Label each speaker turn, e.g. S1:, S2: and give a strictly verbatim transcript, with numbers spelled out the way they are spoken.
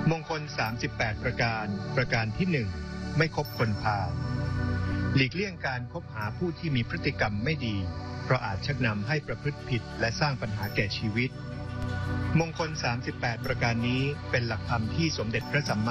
S1: มงคลสามสิบแปดประการประการที่หนึ่งไม่คบคนพาลหลีกเลี่ยงการคบหาผู้ที่มีพฤติกรรมไม่ดีเพราะอาจชักนำให้ประพฤติผิดและสร้างปัญหาแก่ชีวิตมงคลสามสิบแปดประการนี้เป็นหลักธรรมที่สมเด็จพระสัมมา